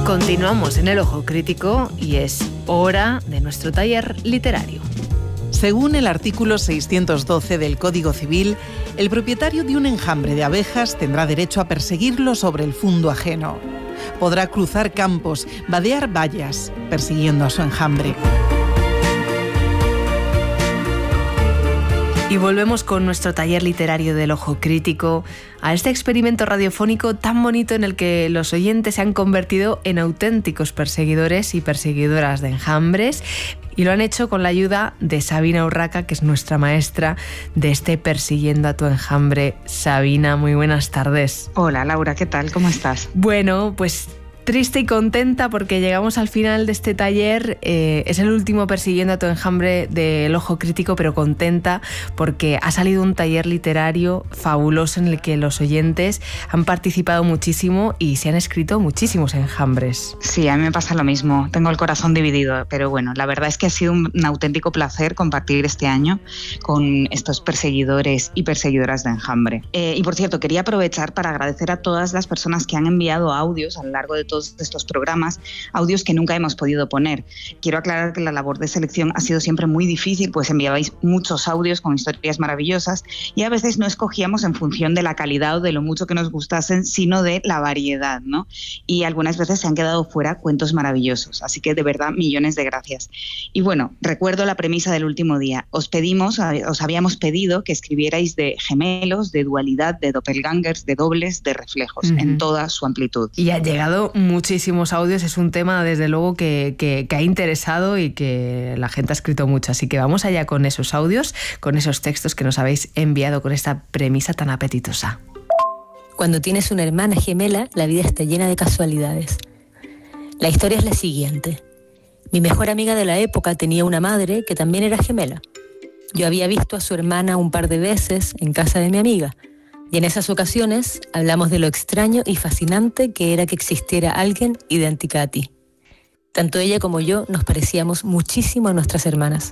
Continuamos en El Ojo Crítico y es hora de nuestro taller literario. Según el artículo 612 del Código Civil, el propietario de un enjambre de abejas tendrá derecho a perseguirlo sobre el fundo ajeno. Podrá cruzar campos, vadear vallas, persiguiendo a su enjambre. Y volvemos con nuestro taller literario del Ojo Crítico, a este experimento radiofónico tan bonito en el que los oyentes se han convertido en auténticos perseguidores y perseguidoras de enjambres, y lo han hecho con la ayuda de Sabina Urraca, que es nuestra maestra de este Persiguiendo a tu enjambre. Sabina, muy buenas tardes. Hola Laura, ¿qué tal? ¿Cómo estás? Bueno, pues triste y contenta porque llegamos al final de este taller. Es el último Persiguiendo a tu enjambre del Ojo Crítico, pero contenta porque ha salido un taller literario fabuloso en el que los oyentes han participado muchísimo y se han escrito muchísimos enjambres. Sí, a mí me pasa lo mismo. Tengo el corazón dividido, pero bueno, la verdad es que ha sido un auténtico placer compartir este año con estos perseguidores y perseguidoras de enjambre. Y por cierto, quería aprovechar para agradecer a todas las personas que han enviado audios a lo largo de todos estos programas, audios que nunca hemos podido poner. Quiero aclarar que la labor de selección ha sido siempre muy difícil, pues enviabais muchos audios con historias maravillosas y a veces no escogíamos en función de la calidad o de lo mucho que nos gustasen, sino de la variedad, ¿no? Y algunas veces se han quedado fuera cuentos maravillosos, así que de verdad millones de gracias. Y bueno, recuerdo la premisa del último día. Os habíamos pedido que escribierais de gemelos, de dualidad, de doppelgangers, de dobles, de reflejos, en toda su amplitud. Y ha llegado muchísimos audios, es un tema desde luego que ha interesado y que la gente ha escrito mucho, así que vamos allá con esos audios, con esos textos que nos habéis enviado con esta premisa tan apetitosa. Cuando tienes una hermana gemela, la vida está llena de casualidades. La historia es la siguiente. Mi mejor amiga de la época tenía una madre que también era gemela. Yo había visto a su hermana un par de veces en casa de mi amiga, y en esas ocasiones hablamos de lo extraño y fascinante que era que existiera alguien idéntica a ti. Tanto ella como yo nos parecíamos muchísimo a nuestras hermanas.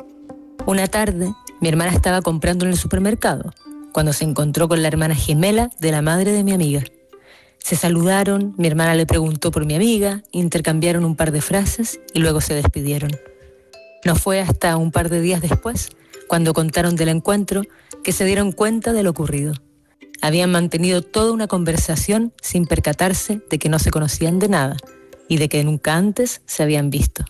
Una tarde, mi hermana estaba comprando en el supermercado, cuando se encontró con la hermana gemela de la madre de mi amiga. Se saludaron, mi hermana le preguntó por mi amiga, intercambiaron un par de frases y luego se despidieron. No fue hasta un par de días después, cuando contaron del encuentro, que se dieron cuenta de lo ocurrido. Habían mantenido toda una conversación sin percatarse de que no se conocían de nada y de que nunca antes se habían visto.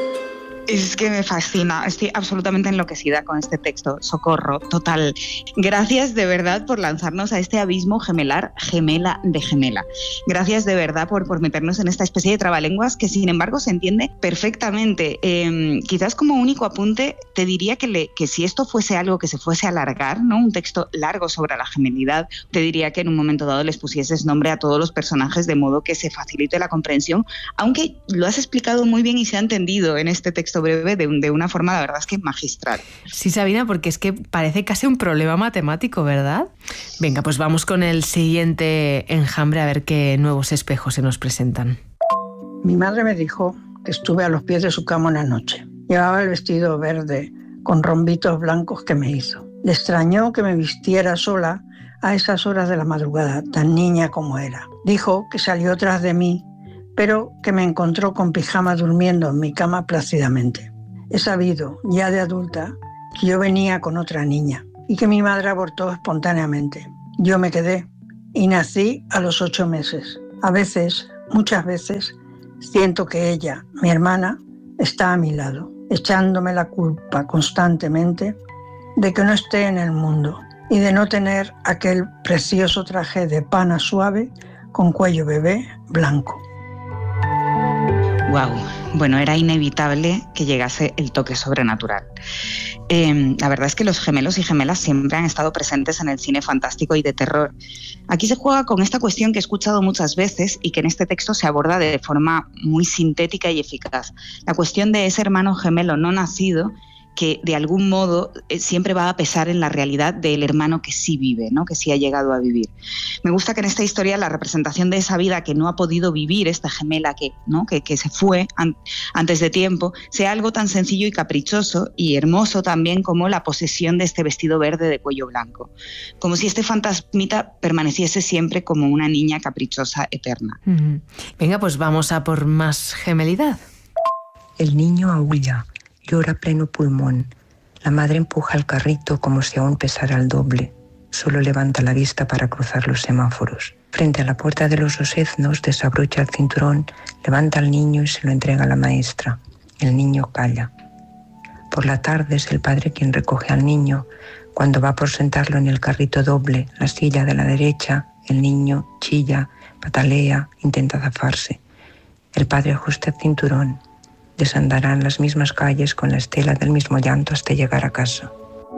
Es que me fascina, estoy absolutamente enloquecida con este texto, socorro, total. Gracias de verdad por lanzarnos a este abismo gemelar, gemela de gemela. Gracias de verdad por meternos en esta especie de trabalenguas que sin embargo se entiende perfectamente. Quizás como único apunte te diría que si esto fuese algo que se fuese a alargar, ¿no? Un texto largo sobre la gemelidad, te diría que en un momento dado les pusieses nombre a todos los personajes de modo que se facilite la comprensión, aunque lo has explicado muy bien y se ha entendido en este texto breve de una forma, la verdad es que magistral. Sí, Sabina, porque es que parece casi un problema matemático, ¿verdad? Venga, pues vamos con el siguiente enjambre a ver qué nuevos espejos se nos presentan. Mi madre me dijo que estuve a los pies de su cama una noche. Llevaba el vestido verde con rombitos blancos que me hizo. Le extrañó que me vistiera sola a esas horas de la madrugada, tan niña como era. Dijo que salió tras de mí, pero que me encontró con pijama durmiendo en mi cama plácidamente. He sabido, ya de adulta, que yo venía con otra niña y que mi madre abortó espontáneamente. Yo me quedé y nací a los 8 meses. A veces, muchas veces, siento que ella, mi hermana, está a mi lado, echándome la culpa constantemente de que no esté en el mundo y de no tener aquel precioso traje de pana suave con cuello bebé blanco. Wow, bueno, era inevitable que llegase el toque sobrenatural. La verdad es que los gemelos y gemelas siempre han estado presentes en el cine fantástico y de terror. Aquí se juega con esta cuestión que he escuchado muchas veces y que en este texto se aborda de forma muy sintética y eficaz. La cuestión de ese hermano gemelo no nacido que de algún modo siempre va a pesar en la realidad del hermano que sí vive, ¿no? Que sí ha llegado a vivir. Me gusta que en esta historia la representación de esa vida que no ha podido vivir esta gemela que se fue antes de tiempo sea algo tan sencillo y caprichoso y hermoso también como la posesión de este vestido verde de cuello blanco, como si este fantasmita permaneciese siempre como una niña caprichosa eterna. Venga, pues vamos a por más gemelidad. El niño aúlla, llora a pleno pulmón. La madre empuja el carrito como si aún pesara el doble. Solo levanta la vista para cruzar los semáforos. Frente a la puerta de los oseznos, desabrocha el cinturón, levanta al niño y se lo entrega a la maestra. El niño calla. Por la tarde es el padre quien recoge al niño. Cuando va por sentarlo en el carrito doble, la silla de la derecha, el niño chilla, patalea, intenta zafarse. El padre ajusta el cinturón. Desandarán las mismas calles con la estela del mismo llanto hasta llegar a casa.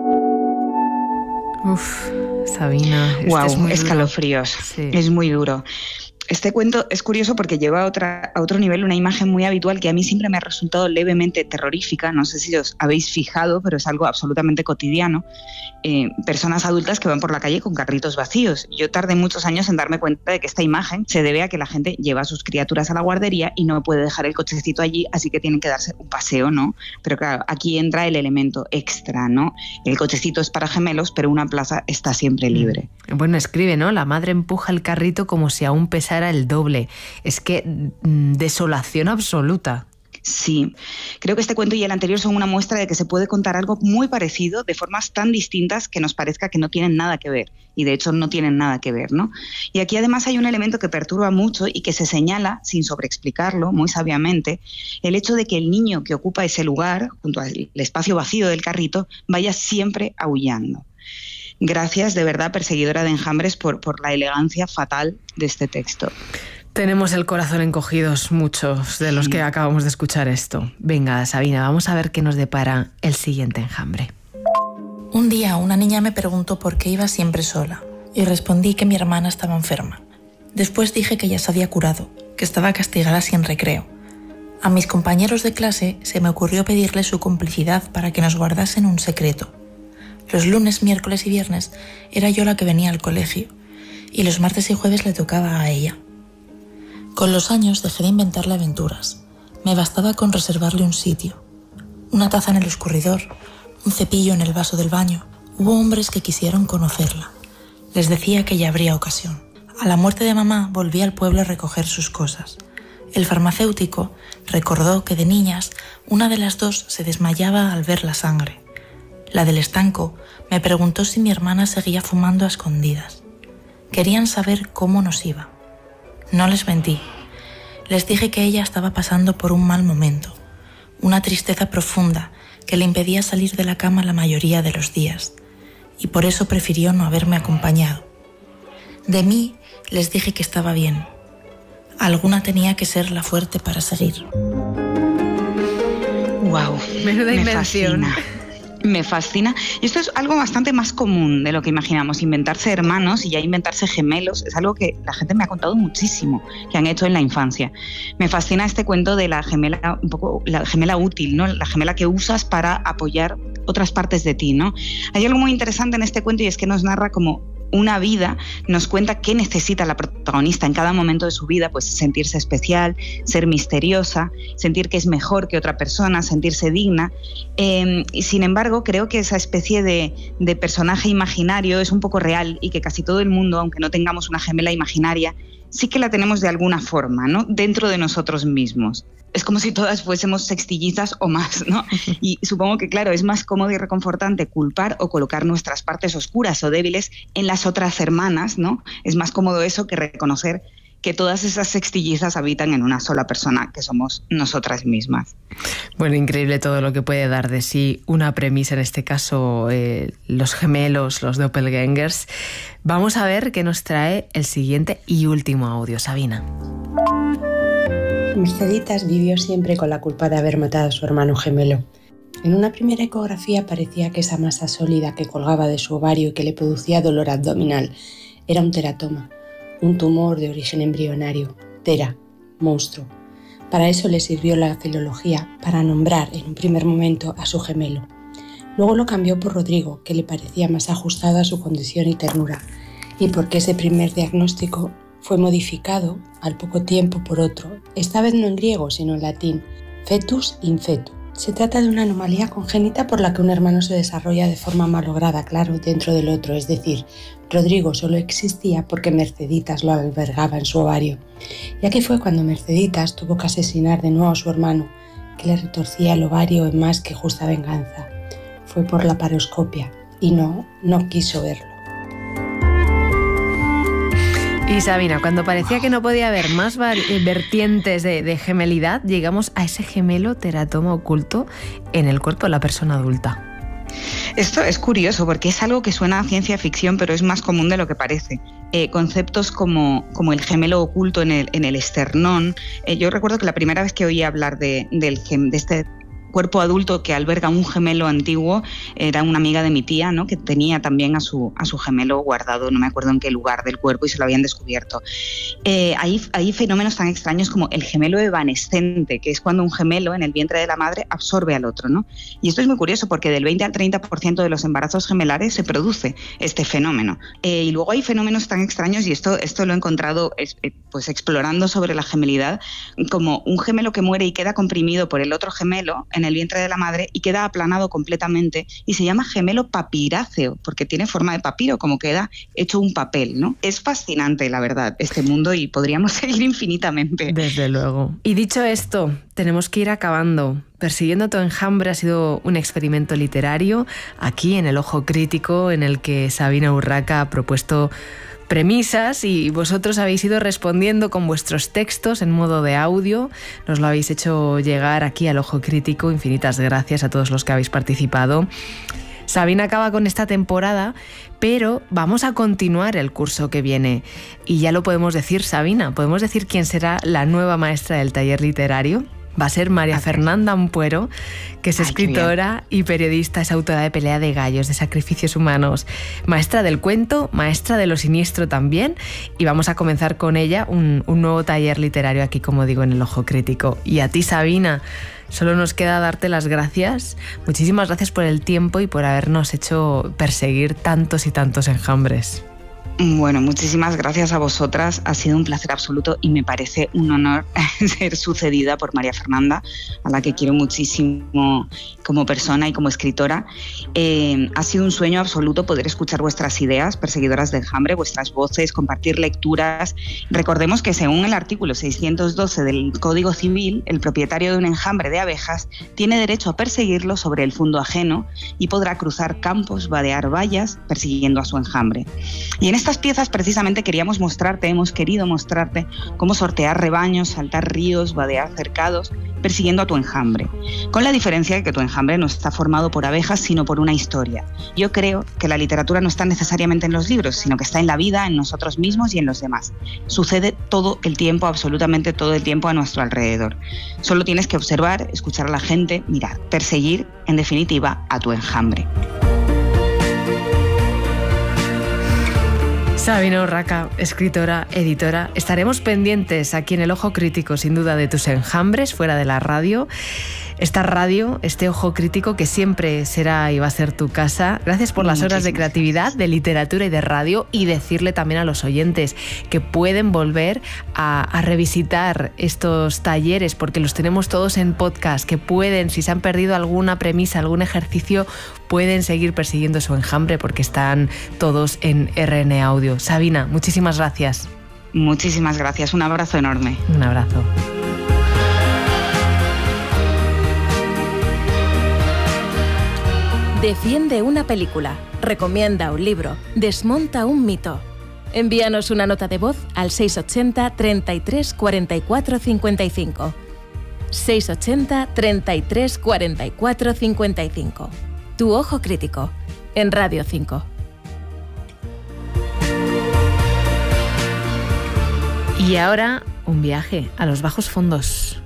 Uf, Sabina, wow, es muy escalofríos. Sí. Es muy duro. Este cuento es curioso porque lleva a otro nivel una imagen muy habitual que a mí siempre me ha resultado levemente terrorífica. No sé si os habéis fijado, pero es algo absolutamente cotidiano. Personas adultas que van por la calle con carritos vacíos. Yo tardé muchos años en darme cuenta de que esta imagen se debe a que la gente lleva a sus criaturas a la guardería y no puede dejar el cochecito allí, así que tienen que darse un paseo, ¿no? Pero claro, aquí entra el elemento extra, ¿no? El cochecito es para gemelos, pero una plaza está siempre libre. Bueno, escribe, ¿no? La madre empuja el carrito como si aún pesara el doble. Es que desolación absoluta. Sí, creo que este cuento y el anterior son una muestra de que se puede contar algo muy parecido de formas tan distintas que nos parezca que no tienen nada que ver. Y de hecho no tienen nada que ver, ¿no? Y aquí además hay un elemento que perturba mucho y que se señala, sin sobreexplicarlo, muy sabiamente, el hecho de que el niño que ocupa ese lugar, junto al espacio vacío del carrito, vaya siempre aullando. Gracias, de verdad, perseguidora de enjambres, por la elegancia fatal de este texto. Tenemos el corazón encogidos muchos de los que acabamos de escuchar esto. Venga, Sabina, vamos a ver qué nos depara el siguiente enjambre. Un día una niña me preguntó por qué iba siempre sola y respondí que mi hermana estaba enferma. Después dije que ya se había curado, que estaba castigada sin recreo. A mis compañeros de clase se me ocurrió pedirle su complicidad para que nos guardasen un secreto. Los lunes, miércoles y viernes era yo la que venía al colegio y los martes y jueves le tocaba a ella. Con los años dejé de inventarle aventuras. Me bastaba con reservarle un sitio. Una taza en el escurridor, un cepillo en el vaso del baño. Hubo hombres que quisieron conocerla. Les decía que ya habría ocasión. A la muerte de mamá volví al pueblo a recoger sus cosas. El farmacéutico recordó que de niñas una de las dos se desmayaba al ver la sangre. La del estanco me preguntó si mi hermana seguía fumando a escondidas. Querían saber cómo nos iba. No les mentí. Les dije que ella estaba pasando por un mal momento, una tristeza profunda que le impedía salir de la cama la mayoría de los días, y por eso prefirió no haberme acompañado. De mí les dije que estaba bien. Alguna tenía que ser la fuerte para seguir. ¡Wow! Menuda invención. Me fascina. Y esto es algo bastante más común de lo que imaginamos. Inventarse hermanos y ya inventarse gemelos es algo que la gente me ha contado muchísimo, que han hecho en la infancia. Me fascina este cuento de la gemela, un poco la gemela útil, ¿no? La gemela que usas para apoyar otras partes de ti, ¿no? Hay algo muy interesante en este cuento y es que nos narra como una vida, nos cuenta qué necesita la protagonista en cada momento de su vida, pues sentirse especial, ser misteriosa, sentir que es mejor que otra persona, sentirse digna. Y sin embargo, creo que esa especie de personaje imaginario es un poco real y que casi todo el mundo, aunque no tengamos una gemela imaginaria, sí que la tenemos de alguna forma, ¿no? Dentro de nosotros mismos. Es como si todas fuésemos sextillizas o más, ¿no? Y supongo que, claro, es más cómodo y reconfortante culpar o colocar nuestras partes oscuras o débiles en las otras hermanas, ¿no? Es más cómodo eso que reconocer que todas esas sextillizas habitan en una sola persona, que somos nosotras mismas. Bueno, increíble todo lo que puede dar de sí una premisa, en este caso los gemelos, los doppelgangers. Vamos a ver qué nos trae el siguiente y último audio, Sabina. Merceditas vivió siempre con la culpa de haber matado a su hermano gemelo. En una primera ecografía parecía que esa masa sólida que colgaba de su ovario y que le producía dolor abdominal era un teratoma, un tumor de origen embrionario, tera, monstruo. Para eso le sirvió la filología, para nombrar en un primer momento a su gemelo. Luego lo cambió por Rodrigo, que le parecía más ajustado a su condición y ternura, y porque ese primer diagnóstico fue modificado al poco tiempo por otro, esta vez no en griego sino en latín, fetus in fetu. Se trata de una anomalía congénita por la que un hermano se desarrolla de forma malograda, claro, dentro del otro, es decir, Rodrigo solo existía porque Merceditas lo albergaba en su ovario. Y aquí fue cuando Merceditas tuvo que asesinar de nuevo a su hermano, que le retorcía el ovario en más que justa venganza. Fue por la paroscopia y no quiso verlo. Y Sabina, cuando parecía que no podía haber más vertientes de gemelidad, llegamos a ese gemelo teratoma oculto en el cuerpo de la persona adulta. Esto es curioso porque es algo que suena a ciencia ficción, pero es más común de lo que parece. Conceptos como el gemelo oculto en el esternón. Yo recuerdo que la primera vez que oí hablar de este cuerpo adulto que alberga un gemelo antiguo era una amiga de mi tía, ¿no?, que tenía también a su gemelo guardado, no me acuerdo en qué lugar del cuerpo, y se lo habían descubierto. Hay fenómenos tan extraños como el gemelo evanescente, que es cuando un gemelo en el vientre de la madre absorbe al otro, ¿no? Y esto es muy curioso porque del 20 al 30% de los embarazos gemelares se produce este fenómeno. Y luego hay fenómenos tan extraños, y esto lo he encontrado pues explorando sobre la gemelidad, como un gemelo que muere y queda comprimido por el otro gemelo en el vientre de la madre y queda aplanado completamente, y se llama gemelo papiráceo porque tiene forma de papiro, como queda hecho un papel, ¿no? Es fascinante, la verdad, este mundo, y podríamos seguir infinitamente. Desde luego. Y dicho esto, tenemos que ir acabando. Persiguiendo tu enjambre ha sido un experimento literario aquí en El Ojo Crítico, en el que Sabina Urraca ha propuesto premisas y vosotros habéis ido respondiendo con vuestros textos en modo de audio. Nos lo habéis hecho llegar aquí al Ojo Crítico. Infinitas gracias a todos los que habéis participado. Sabina acaba con esta temporada, pero vamos a continuar el curso que viene. Y ya lo podemos decir, Sabina, podemos decir quién será la nueva maestra del taller literario. Va a ser María Fernanda Ampuero, que es escritora y periodista, es autora de Pelea de Gallos, de Sacrificios Humanos, maestra del cuento, maestra de lo siniestro también, y vamos a comenzar con ella un nuevo taller literario aquí, como digo, en El Ojo Crítico. Y a ti, Sabina, solo nos queda darte las gracias. Muchísimas gracias por el tiempo y por habernos hecho perseguir tantos y tantos enjambres. Bueno, muchísimas gracias a vosotras. Ha sido un placer absoluto y me parece un honor ser sucedida por María Fernanda, a la que quiero muchísimo como persona y como escritora. Ha sido un sueño absoluto poder escuchar vuestras ideas, perseguidoras de enjambre, vuestras voces, compartir lecturas. Recordemos que según el artículo 612 del Código Civil, el propietario de un enjambre de abejas tiene derecho a perseguirlo sobre el fundo ajeno y podrá cruzar campos, vadear vallas, persiguiendo a su enjambre. Y en estas piezas precisamente hemos querido mostrarte cómo sortear rebaños, saltar ríos, vadear cercados, persiguiendo a tu enjambre. Con la diferencia de que tu enjambre no está formado por abejas, sino por una historia. Yo creo que la literatura no está necesariamente en los libros, sino que está en la vida, en nosotros mismos y en los demás. Sucede todo el tiempo, absolutamente todo el tiempo a nuestro alrededor. Solo tienes que observar, escuchar a la gente, mirar, perseguir, en definitiva, a tu enjambre. Sabina Urraca, escritora, editora. Estaremos pendientes aquí en El Ojo Crítico, sin duda, de tus enjambres fuera de la radio. Esta radio, este Ojo Crítico, que siempre será y va a ser tu casa. Gracias por las horas de creatividad, de literatura y de radio, y decirle también a los oyentes que pueden volver a revisitar estos talleres, porque los tenemos todos en podcast, que pueden, si se han perdido alguna premisa, algún ejercicio, pueden seguir persiguiendo su enjambre porque están todos en RN Audio. Sabina, muchísimas gracias. Muchísimas gracias, un abrazo enorme. Un abrazo. Defiende una película, recomienda un libro, desmonta un mito. Envíanos una nota de voz al 680 33 44 55. 680 33 44 55. Tu Ojo Crítico, en Radio 5. Y ahora, un viaje a los bajos fondos.